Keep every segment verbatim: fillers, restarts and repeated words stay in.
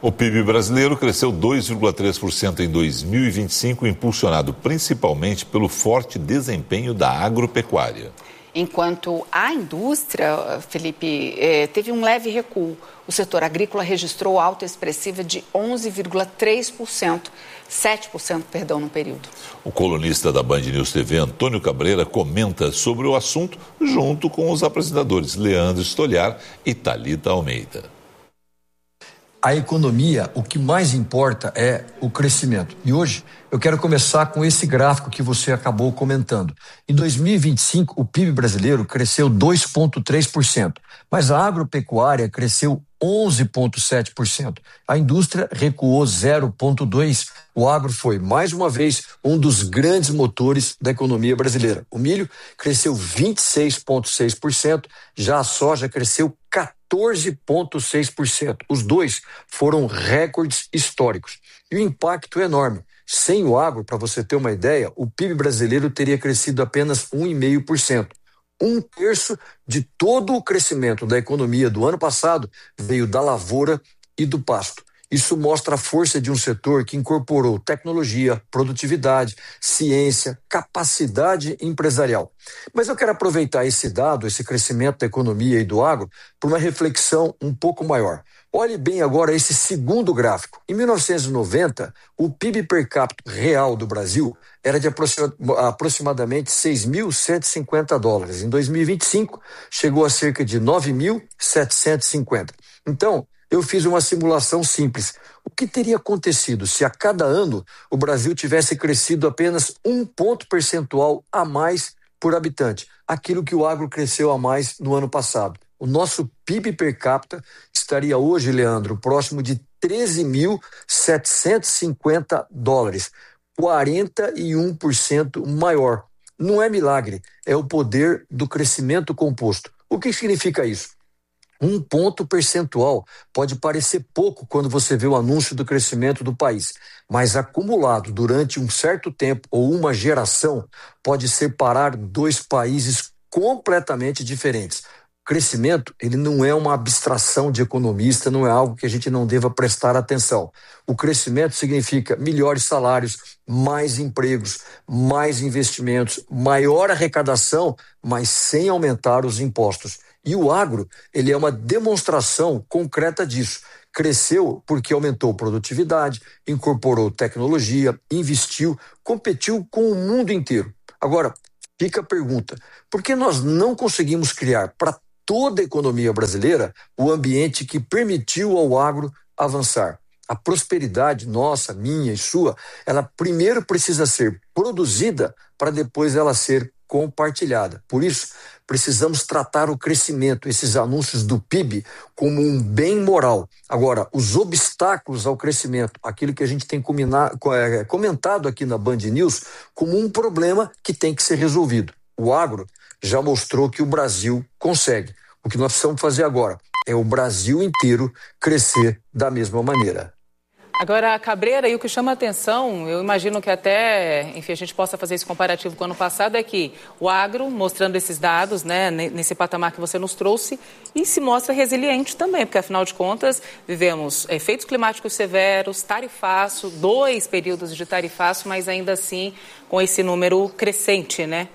O P I B brasileiro cresceu dois vírgula três por cento em dois mil e vinte e cinco, impulsionado principalmente pelo forte desempenho da agropecuária. Enquanto a indústria, Felipe, teve um leve recuo. O setor agrícola registrou alta expressiva de onze vírgula três por cento, sete por cento, perdão, no período. O colunista da Band News T V, Antônio Cabreira, comenta sobre o assunto junto com os apresentadores Leandro Stoliar e Thalita Almeida. A economia, o que mais importa é o crescimento. E hoje eu quero começar com esse gráfico que você acabou comentando. Em dois mil e vinte e cinco, o P I B brasileiro cresceu dois vírgula três por cento, mas a agropecuária cresceu onze vírgula sete por cento. A indústria recuou zero vírgula dois por cento. O agro foi, mais uma vez, um dos grandes motores da economia brasileira. O milho cresceu vinte e seis vírgula seis por cento, já a soja cresceu quatorze vírgula seis por cento. Os dois foram recordes históricos. E o impacto é enorme. Sem o agro, para você ter uma ideia, o P I B brasileiro teria crescido apenas um vírgula cinco por cento. Um terço de todo o crescimento da economia do ano passado veio da lavoura e do pasto. Isso mostra a força de um setor que incorporou tecnologia, produtividade, ciência, capacidade empresarial. Mas eu quero aproveitar esse dado, esse crescimento da economia e do agro, para uma reflexão um pouco maior. Olhe bem agora esse segundo gráfico. Em mil novecentos e noventa, o P I B per capita real do Brasil era de aproximadamente seis mil cento e cinquenta dólares. Em dois mil e vinte e cinco, chegou a cerca de nove mil setecentos e cinquenta. Então, eu fiz uma simulação simples. O que teria acontecido se a cada ano o Brasil tivesse crescido apenas um ponto percentual a mais por habitante? Aquilo que o agro cresceu a mais no ano passado. O nosso P I B per capita estaria hoje, Leandro, próximo de treze mil setecentos e cinquenta dólares, quarenta e um por cento maior. Não é milagre, é o poder do crescimento composto. O que significa isso? Um ponto percentual pode parecer pouco quando você vê o anúncio do crescimento do país, mas acumulado durante um certo tempo ou uma geração pode separar dois países completamente diferentes. O crescimento, ele não é uma abstração de economista, não é algo que a gente não deva prestar atenção. O crescimento significa melhores salários, mais empregos, mais investimentos, maior arrecadação, mas sem aumentar os impostos. E o agro, ele é uma demonstração concreta disso. Cresceu porque aumentou produtividade, incorporou tecnologia, investiu, competiu com o mundo inteiro. Agora, fica a pergunta, por que nós não conseguimos criar para toda a economia brasileira o ambiente que permitiu ao agro avançar? A prosperidade nossa, minha e sua, ela primeiro precisa ser produzida para depois ela ser compartilhada. Por isso, precisamos tratar o crescimento, esses anúncios do P I B, como um bem moral. Agora, os obstáculos ao crescimento, aquilo que a gente tem comentado aqui na Band News, como um problema que tem que ser resolvido. O agro já mostrou que o Brasil consegue. O que nós precisamos fazer agora é o Brasil inteiro crescer da mesma maneira. Agora, Cabreira, e o que chama a atenção, eu imagino que até, enfim, a gente possa fazer esse comparativo com o ano passado, é que o agro, mostrando esses dados, né, nesse patamar que você nos trouxe, e se mostra resiliente também, porque, afinal de contas, vivemos efeitos climáticos severos, tarifaço, dois períodos de tarifaço, mas ainda assim com esse número crescente, né?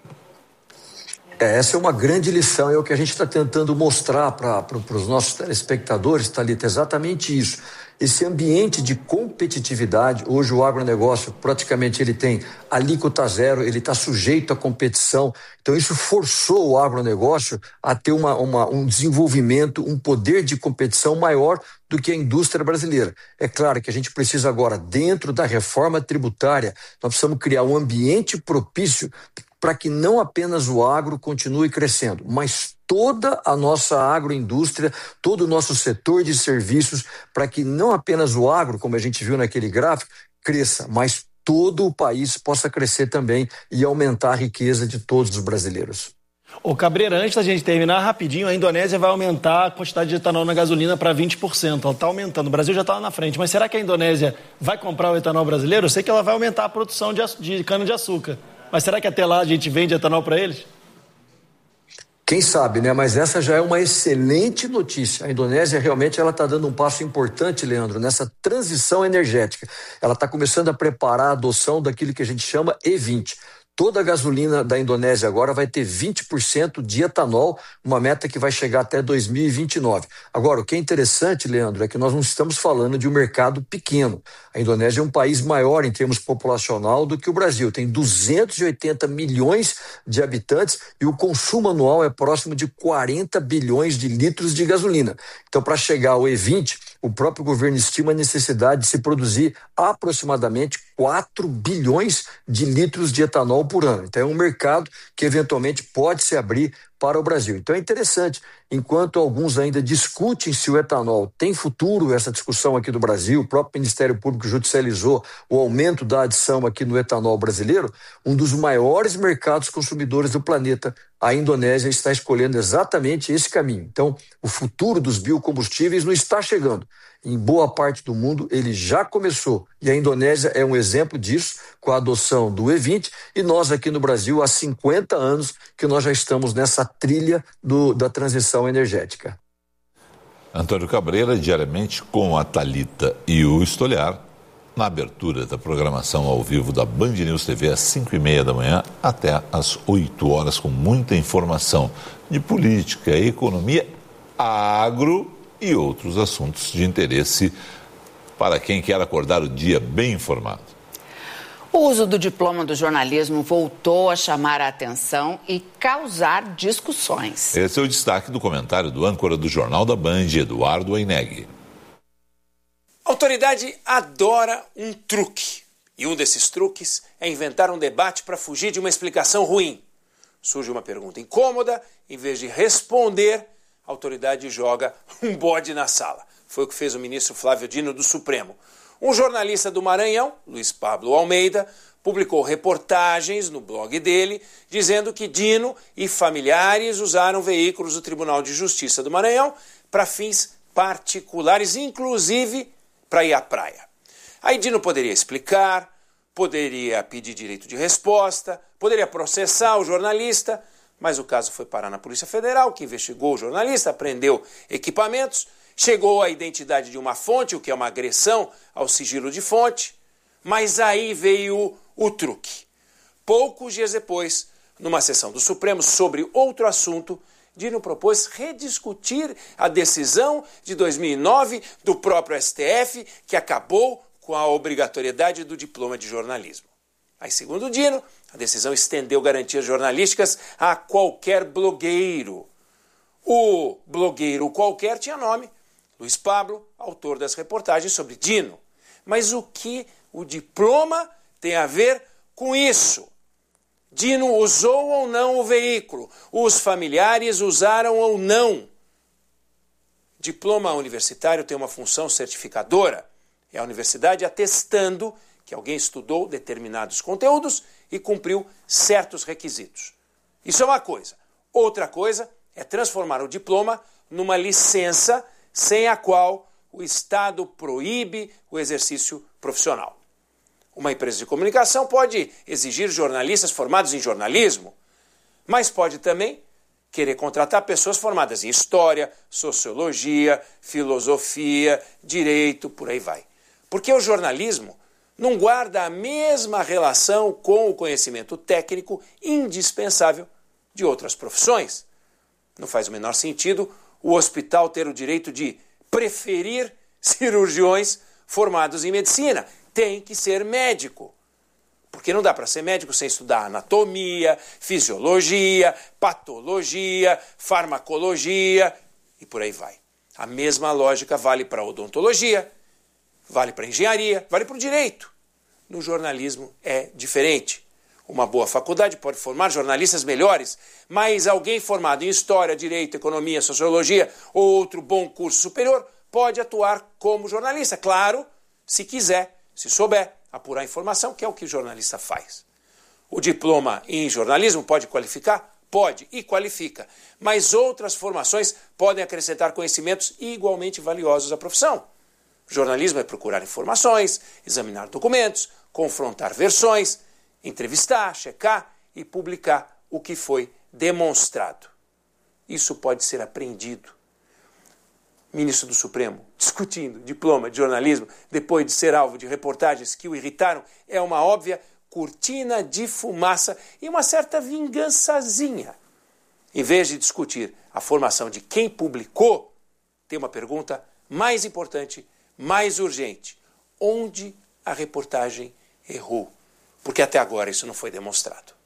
É, essa é uma grande lição, é o que a gente está tentando mostrar para os nossos telespectadores, Thalita, exatamente isso. Esse ambiente de competitividade, hoje o agronegócio praticamente ele tem alíquota zero, ele está sujeito à competição, então isso forçou o agronegócio a ter uma, uma, um desenvolvimento, um poder de competição maior do que a indústria brasileira. É claro que a gente precisa agora, dentro da reforma tributária, nós precisamos criar um ambiente propício para que não apenas o agro continue crescendo, mas toda a nossa agroindústria, todo o nosso setor de serviços, para que não apenas o agro, como a gente viu naquele gráfico, cresça, mas todo o país possa crescer também e aumentar a riqueza de todos os brasileiros. Ô Cabreira, antes da gente terminar rapidinho, a Indonésia vai aumentar a quantidade de etanol na gasolina para vinte por cento. Ela está aumentando, o Brasil já está lá na frente, mas será que a Indonésia vai comprar o etanol brasileiro? Eu sei que ela vai aumentar a produção de, de cana-de-açúcar, mas será que até lá a gente vende etanol para eles? Quem sabe, né? Mas essa já é uma excelente notícia. A Indonésia realmente ela está dando um passo importante, Leandro, nessa transição energética. Ela está começando a preparar a adoção daquilo que a gente chama E vinte. Toda a gasolina da Indonésia agora vai ter vinte por cento de etanol, uma meta que vai chegar até dois mil e vinte e nove. Agora, o que é interessante, Leandro, é que nós não estamos falando de um mercado pequeno. A Indonésia é um país maior em termos populacional do que o Brasil. Tem duzentos e oitenta milhões de habitantes e o consumo anual é próximo de quarenta bilhões de litros de gasolina. Então, para chegar ao E vinte, o próprio governo estima a necessidade de se produzir aproximadamente quatro bilhões de litros de etanol por ano. Então é um mercado que eventualmente pode se abrir para o Brasil. Então é interessante, enquanto alguns ainda discutem se o etanol tem futuro, essa discussão aqui do Brasil, o próprio Ministério Público judicializou o aumento da adição aqui no etanol brasileiro, um dos maiores mercados consumidores do planeta, a Indonésia, está escolhendo exatamente esse caminho. Então, o futuro dos biocombustíveis não está chegando. Em boa parte do mundo, ele já começou. E a Indonésia é um exemplo disso, com a adoção do E vinte. E nós aqui no Brasil, há cinquenta anos, que nós já estamos nessa trilha do, da transição energética. Antônio Cabreira, diariamente com a Thalita e o Stoliar, na abertura da programação ao vivo da Band News T V às cinco e meia da manhã até às oito horas, com muita informação de política, economia, agro e outros assuntos de interesse para quem quer acordar o dia bem informado. O uso do diploma do jornalismo voltou a chamar a atenção e causar discussões. Esse é o destaque do comentário do âncora do Jornal da Band, Eduardo Aineg. A autoridade adora um truque. E um desses truques é inventar um debate para fugir de uma explicação ruim. Surge uma pergunta incômoda, em vez de responder, a autoridade joga um bode na sala. Foi o que fez o ministro Flávio Dino do Supremo. Um jornalista do Maranhão, Luiz Pablo Almeida, publicou reportagens no blog dele dizendo que Dino e familiares usaram veículos do Tribunal de Justiça do Maranhão para fins particulares, inclusive para ir à praia. Aí Dino poderia explicar, poderia pedir direito de resposta, poderia processar o jornalista, mas o caso foi parar na Polícia Federal, que investigou o jornalista, apreendeu equipamentos, chegou à identidade de uma fonte, o que é uma agressão ao sigilo de fonte, mas aí veio o truque. Poucos dias depois, numa sessão do Supremo sobre outro assunto, Dino propôs rediscutir a decisão de dois mil e nove do próprio S T F, que acabou com a obrigatoriedade do diploma de jornalismo. Aí, segundo Dino, a decisão estendeu garantias jornalísticas a qualquer blogueiro. O blogueiro qualquer tinha nome, Luiz Pablo, autor das reportagens sobre Dino. Mas o que o diploma tem a ver com isso? Dino usou ou não o veículo? Os familiares usaram ou não? Diploma universitário tem uma função certificadora. É a universidade atestando que alguém estudou determinados conteúdos e cumpriu certos requisitos. Isso é uma coisa. Outra coisa é transformar o diploma numa licença sem a qual o Estado proíbe o exercício profissional. Uma empresa de comunicação pode exigir jornalistas formados em jornalismo, mas pode também querer contratar pessoas formadas em história, sociologia, filosofia, direito, por aí vai. Porque o jornalismo não guarda a mesma relação com o conhecimento técnico indispensável de outras profissões. Não faz o menor sentido o hospital ter o direito de preferir cirurgiões formados em medicina. Tem que ser médico. Porque não dá para ser médico sem estudar anatomia, fisiologia, patologia, farmacologia e por aí vai. A mesma lógica vale para a odontologia, vale para a engenharia, vale para o direito. No jornalismo é diferente. Uma boa faculdade pode formar jornalistas melhores, mas alguém formado em história, direito, economia, sociologia ou outro bom curso superior pode atuar como jornalista, claro, se quiser, se souber apurar informação, que é o que o jornalista faz. O diploma em jornalismo pode qualificar? Pode e qualifica, mas outras formações podem acrescentar conhecimentos igualmente valiosos à profissão. Jornalismo é procurar informações, examinar documentos, confrontar versões, entrevistar, checar e publicar o que foi demonstrado. isso pode ser aprendido. Ministro do Supremo discutindo diploma de jornalismo depois de ser alvo de reportagens que o irritaram é uma óbvia cortina de fumaça e uma certa vingançazinha. Em vez de discutir a formação de quem publicou, tem uma pergunta mais importante, mais urgente. Onde a reportagem errou? Porque até agora isso não foi demonstrado.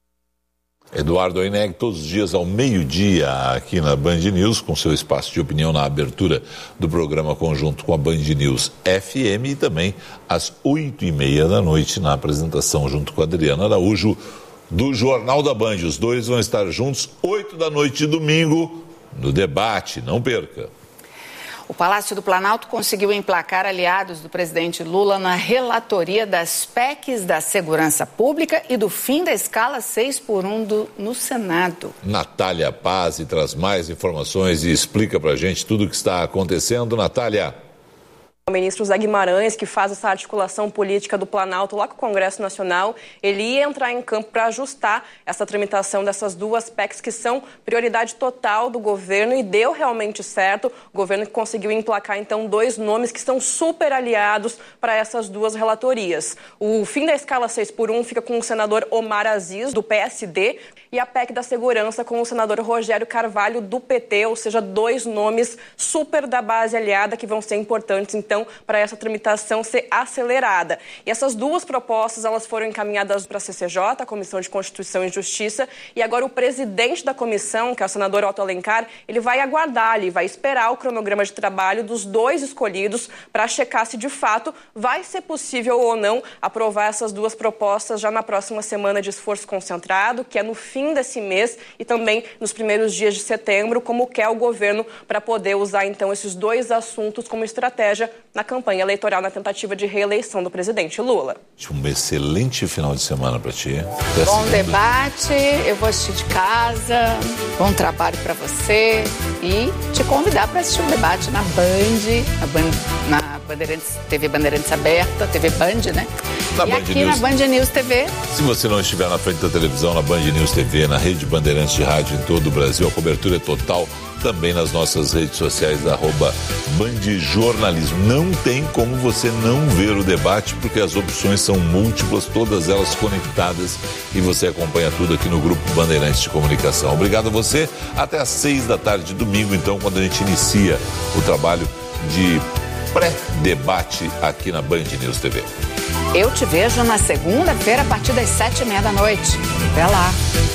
Eduardo Oineg, todos os dias ao meio-dia aqui na Band News, com seu espaço de opinião na abertura do programa conjunto com a Band News F M e também às oito e meia da noite na apresentação junto com a Adriana Araújo do Jornal da Band. Os dois vão estar juntos oito da noite de domingo no debate, não perca. O Palácio do Planalto conseguiu emplacar aliados do presidente Lula na relatoria das P E Cs da Segurança Pública e do fim da escala seis por um do, no Senado. Natália Paz traz mais informações e explica pra gente tudo o que está acontecendo. Natália. O ministro Zé Guimarães, que faz essa articulação política do Planalto lá com o Congresso Nacional, ele ia entrar em campo para ajustar essa tramitação dessas duas P E Cs que são prioridade total do governo e deu realmente certo. O governo conseguiu emplacar, então, dois nomes que são super aliados para essas duas relatorias. O fim da escala seis por um fica com o senador Omar Aziz, do P S D, e a P E C da Segurança com o senador Rogério Carvalho, do P T, ou seja, dois nomes super da base aliada que vão ser importantes, então, para essa tramitação ser acelerada. E essas duas propostas, elas foram encaminhadas para a C C J, a Comissão de Constituição e Justiça, e agora o presidente da comissão, que é o senador Otto Alencar, ele vai aguardar, ele vai esperar o cronograma de trabalho dos dois escolhidos para checar se de fato vai ser possível ou não aprovar essas duas propostas já na próxima semana de esforço concentrado, que é no fim desse mês e também nos primeiros dias de setembro, como quer o governo para poder usar então esses dois assuntos como estratégia na campanha eleitoral, na tentativa de reeleição do presidente Lula. Um excelente final de semana para ti. Até bom debate, eu vou assistir de casa, bom trabalho para você e te convidar para assistir um debate na Band, na, Band, na Bandeirantes, T V Bandeirantes Aberta, T V Band, né? Na e Band aqui News, na Band News T V. Se você não estiver na frente da televisão, na Band News T V, na rede Bandeirantes de rádio em todo o Brasil, a cobertura é total, também nas nossas redes sociais, arroba Band Jornalismo. Não tem como você não ver o debate, porque as opções são múltiplas, todas elas conectadas, e você acompanha tudo aqui no Grupo Bandeirantes de Comunicação. Obrigado a você. Até às seis da tarde de domingo, então, quando a gente inicia o trabalho de pré-debate aqui na Band News T V. Eu te vejo na segunda-feira a partir das sete e meia da noite. Até lá.